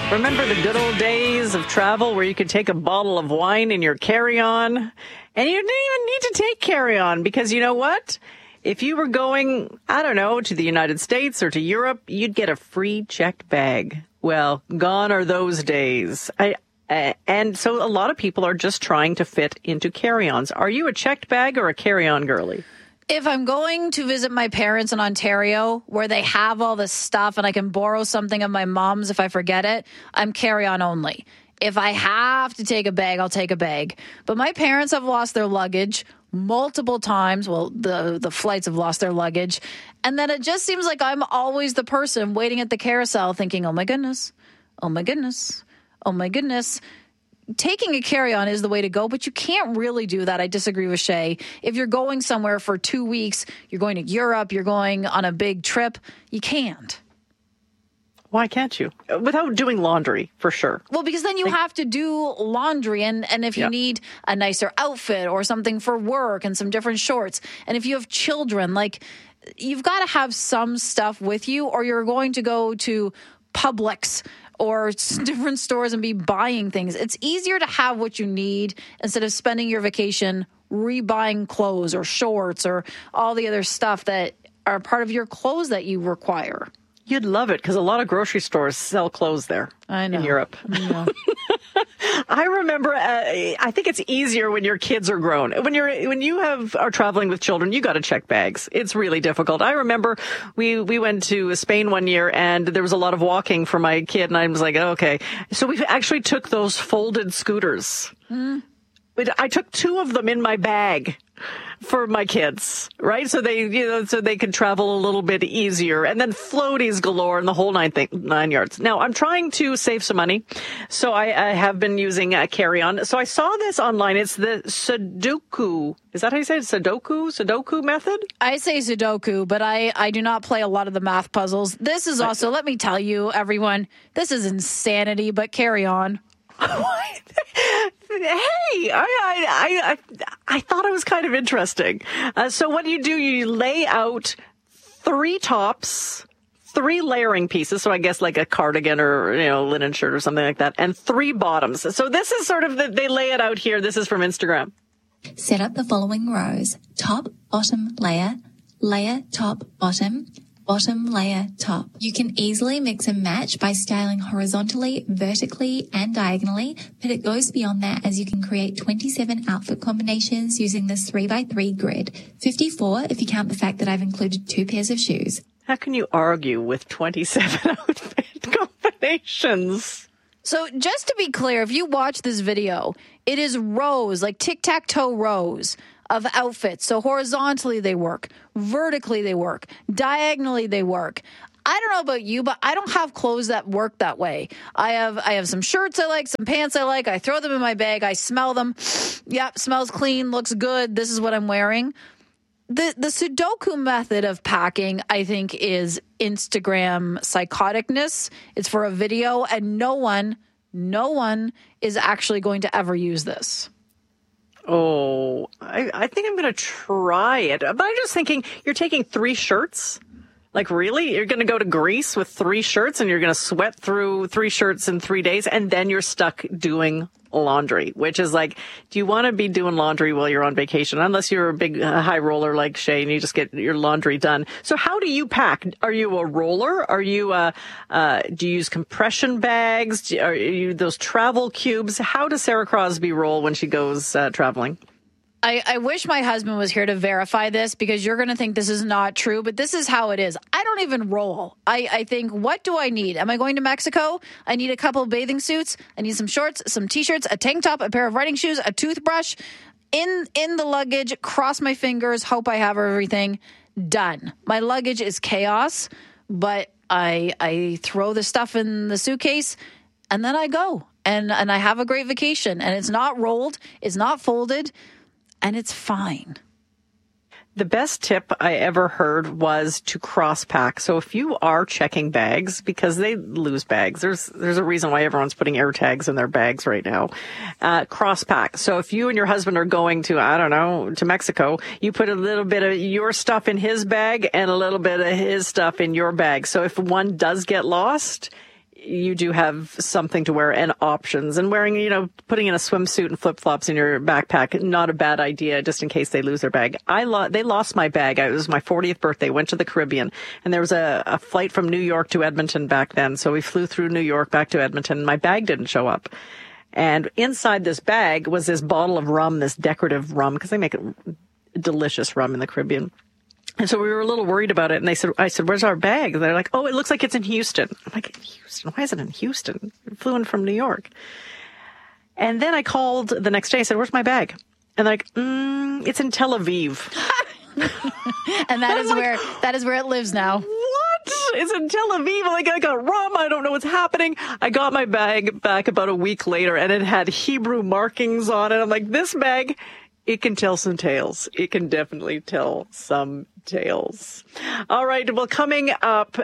Remember the good old days of travel where you could take a bottle of wine in your carry-on? And you didn't even need to take carry-on because you know what? If you were going, I don't know, to the United States or to Europe, you'd get a free checked bag. Well, gone are those days. And so a lot of people are just trying to fit into carry-ons. Are you a checked bag or a carry-on girly? If I'm going to visit my parents in Ontario where they have all this stuff and I can borrow something of my mom's if I forget it, I'm carry-on only. If I have to take a bag, I'll take a bag. But my parents have lost their luggage multiple times. Well, the flights have lost their luggage. And then it just seems like I'm always the person waiting at the carousel thinking, oh my goodness, oh my goodness, oh my goodness. Taking a carry-on is the way to go, but you can't really do that. I disagree with Shay. If you're going somewhere for 2 weeks, you're going to Europe, you're going on a big trip, you can't. Why can't you? Without doing laundry, for sure. Well, because then you have to do laundry, and if you need a nicer outfit or something for work and some different shorts, and if you have children, like, you've got to have some stuff with you, or you're going to go to Publix or different stores and be buying things. It's easier to have what you need instead of spending your vacation rebuying clothes or shorts or all the other stuff that are part of your clothes that you require. You'd love it because a lot of grocery stores sell clothes there. I know. In Europe. I know. I remember, I think it's easier when your kids are grown. When you are traveling with children, you got to check bags. It's really difficult. I remember we went to Spain one year and there was a lot of walking for my kid and I was like, oh, okay. So we actually took those folded scooters. But I took 2 of them in my bag for my kids, right? So they could travel a little bit easier, and then floaties galore and the whole nine yards. Now I'm trying to save some money, so I have been using a carry-on. So I saw this online. It's the Sudoku. Is that how you say it? Sudoku method? I say Sudoku, but I do not play a lot of the math puzzles. This is also, let me tell you, everyone, this is insanity, but carry on. Hey, I thought it was kind of interesting. So what do? You lay out 3 tops, 3 layering pieces. So I guess like a cardigan or, linen shirt or something like that, and 3 bottoms. So this is sort of they lay it out here. This is from Instagram. Set up the following rows: top, bottom, layer, layer, top, bottom layer, top. You can easily mix and match by styling horizontally, vertically, and diagonally, but it goes beyond that as you can create 27 outfit combinations using this 3x3 grid. 54 if you count the fact that I've included 2 pairs of shoes. How can you argue with 27 outfit combinations? So just to be clear, if you watch this video, it is rows, like tic-tac-toe rows of outfits. So horizontally they work, vertically they work, diagonally they work. I don't know about you, but I don't have clothes that work that way. I have some shirts I like, some pants I like. I throw them in my bag. I smell them. Yep, smells clean, looks good. This is what I'm wearing. The Sudoku method of packing, I think, is Instagram psychoticness. It's for a video, and no one is actually going to ever use this. Oh, I think I'm going to try it. But I'm just thinking, you're taking 3 shirts? Like, really? You're going to go to Greece with 3 shirts and you're going to sweat through 3 shirts in 3 days and then you're stuck doing laundry, which is like, do you want to be doing laundry while you're on vacation? Unless you're a big high roller like Shay and you just get your laundry done. So how do you pack? Are you a roller? Are you do you use compression bags? Are you those travel cubes? How does Sarah Crosby roll when she goes traveling? I wish my husband was here to verify this because you're going to think this is not true, but this is how it is. I don't even roll. I think, what do I need? Am I going to Mexico? I need a couple of bathing suits. I need some shorts, some T-shirts, a tank top, a pair of riding shoes, a toothbrush. In the luggage, cross my fingers, hope I have everything done. My luggage is chaos, but I throw the stuff in the suitcase and then I go. And I have a great vacation. And it's not rolled. It's not folded. And it's fine. The best tip I ever heard was to cross pack. So if you are checking bags, because they lose bags, there's a reason why everyone's putting air tags in their bags right now. Cross pack. So if you and your husband are going to, I don't know, to Mexico, you put a little bit of your stuff in his bag and a little bit of his stuff in your bag. So if one does get lost, you do have something to wear and options. And wearing, putting in a swimsuit and flip-flops in your backpack, not a bad idea, just in case they lose their bag. They lost my bag. It was my 40th birthday, went to the Caribbean, and there was a flight from New York to Edmonton back then. So we flew through New York back to Edmonton, and my bag didn't show up. And inside this bag was this bottle of rum, this decorative rum, because they make delicious rum in the Caribbean. And so we were a little worried about it. And I said, where's our bag? And they're like, oh, it looks like it's in Houston. I'm like, Houston? Why is it in Houston? We flew in from New York. And then I called the next day. I said, where's my bag? And they're like, it's in Tel Aviv. And that is where it lives now. What? It's in Tel Aviv. Like, I got rum. I don't know what's happening. I got my bag back about a week later, and it had Hebrew markings on it. I'm like, this bag, it can tell some tales. It can definitely tell some tales. All right. Well, coming up,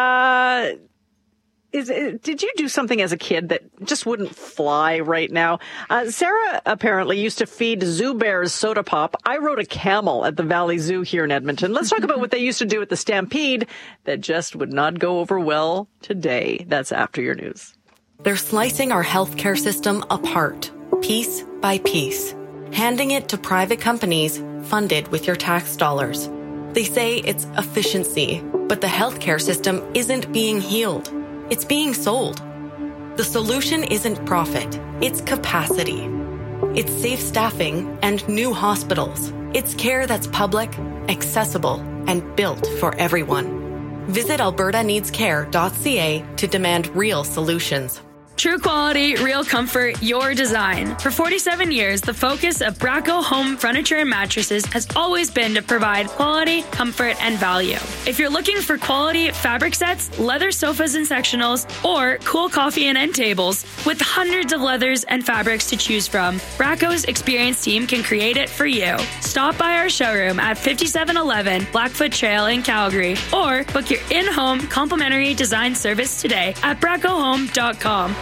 did you do something as a kid that just wouldn't fly right now? Sarah apparently used to feed zoo bears soda pop. I rode a camel at the Valley Zoo here in Edmonton. Let's talk about what they used to do at the Stampede that just would not go over well today. That's after your news. They're slicing our healthcare system apart, piece by piece, handing it to private companies funded with your tax dollars. They say it's efficiency, but the healthcare system isn't being healed. It's being sold. The solution isn't profit, it's capacity. It's safe staffing and new hospitals. It's care that's public, accessible, and built for everyone. Visit albertaneedscare.ca to demand real solutions. True quality, real comfort, your design. For 47 years, the focus of Bracco Home Furniture and Mattresses has always been to provide quality, comfort, and value. If you're looking for quality fabric sets, leather sofas and sectionals, or cool coffee and end tables, with hundreds of leathers and fabrics to choose from, Bracco's experienced team can create it for you. Stop by our showroom at 5711 Blackfoot Trail in Calgary, or book your in-home complimentary design service today at braccohome.com.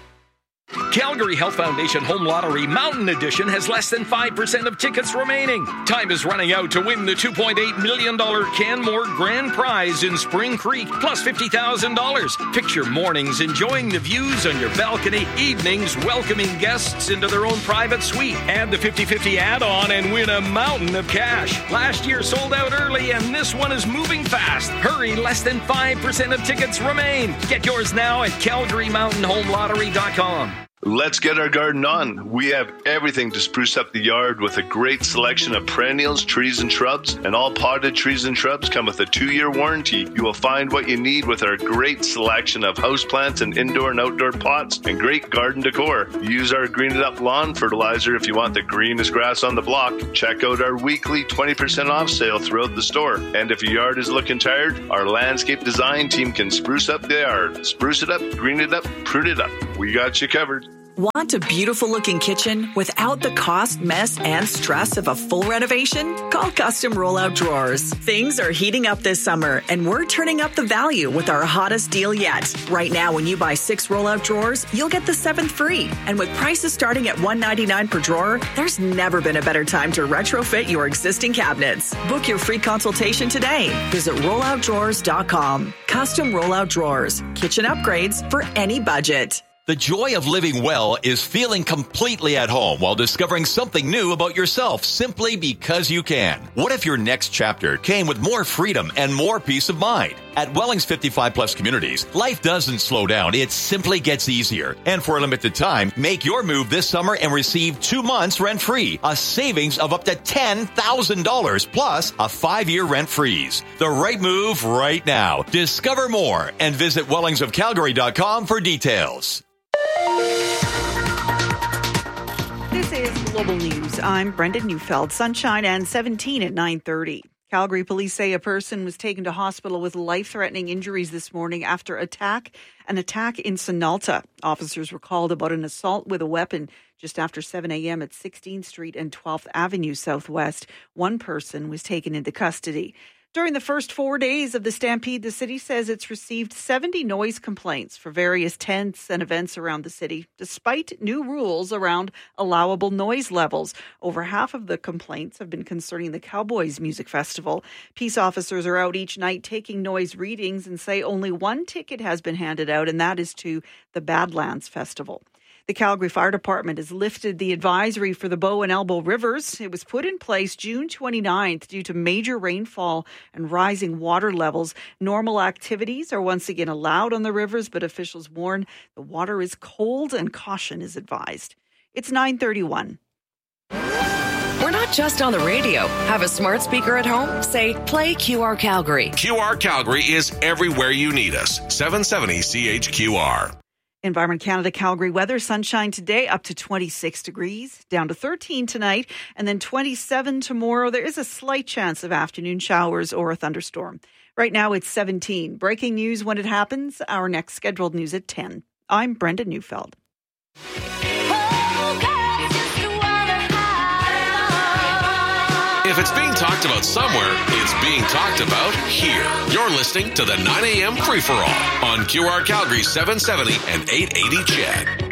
Calgary Health Foundation Home Lottery Mountain Edition has less than 5% of tickets remaining. Time is running out to win the $2.8 million Canmore Grand Prize in Spring Creek, plus $50,000. Picture mornings enjoying the views on your balcony, evenings welcoming guests into their own private suite. Add the 50-50 add-on and win a mountain of cash. Last year sold out early, and this one is moving fast. Hurry, less than 5% of tickets remain. Get yours now at CalgaryMountainHomeLottery.com. Let's get our garden on. We have everything to spruce up the yard with a great selection of perennials, trees, and shrubs. And all potted trees and shrubs come with a 2-year warranty. You will find what you need with our great selection of houseplants and indoor and outdoor pots and great garden decor. Use our Green It Up lawn fertilizer if you want the greenest grass on the block. Check out our weekly 20% off sale throughout the store. And if your yard is looking tired, our landscape design team can spruce up the yard. Spruce it up, green it up, prune it up. We got you covered. Want a beautiful looking kitchen without the cost, mess, and stress of a full renovation? Call Custom Rollout Drawers. Things are heating up this summer, and we're turning up the value with our hottest deal yet. Right now, when you buy 6 rollout drawers, you'll get the 7th free. And with prices starting at $199 per drawer, there's never been a better time to retrofit your existing cabinets. Book your free consultation today. Visit rolloutdrawers.com. Custom Rollout Drawers. Kitchen upgrades for any budget. The joy of living well is feeling completely at home while discovering something new about yourself simply because you can. What if your next chapter came with more freedom and more peace of mind? At Welling's 55 Plus Communities, life doesn't slow down. It simply gets easier. And for a limited time, make your move this summer and receive 2 months rent-free, a savings of up to $10,000 plus a 5-year rent freeze. The right move right now. Discover more and visit wellingsofcalgary.com for details. This is Global News. I'm Brendan Neufeld. Sunshine and 17 at 9:30. Calgary police say a person was taken to hospital with life-threatening injuries this morning after an attack in Sonalta. Officers were called about an assault with a weapon just after 7 a.m. at 16th Street and 12th Avenue Southwest. One person was taken into custody. During the first 4 days of the Stampede, the city says it's received 70 noise complaints for various tents and events around the city, despite new rules around allowable noise levels. Over half of the complaints have been concerning the Cowboys Music Festival. Peace officers are out each night taking noise readings and say only one ticket has been handed out, and that is to the Badlands Festival. The Calgary Fire Department has lifted the advisory for the Bow and Elbow Rivers. It was put in place June 29th due to major rainfall and rising water levels. Normal activities are once again allowed on the rivers, but officials warn the water is cold and caution is advised. It's 9:31. We're not just on the radio. Have a smart speaker at home? Say, play QR Calgary. QR Calgary is everywhere you need us. 770 CHQR. Environment Canada Calgary weather, sunshine today up to 26 degrees, down to 13 tonight, and then 27 tomorrow. There is a slight chance of afternoon showers or a thunderstorm. Right now it's 17. Breaking news when it happens. Our next scheduled news at 10. I'm Brenda Neufeld. If it's being talked about somewhere, it's being talked about here. You're listening to the 9 a.m. Free-for-All on QR Calgary 770 and 880 CHED.